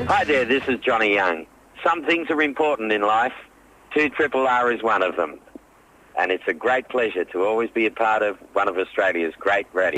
Hi there, this is Johnny Young. Some things are important in life. 2RRR is one of them. And it's a great pleasure to always be a part of one of Australia's great radio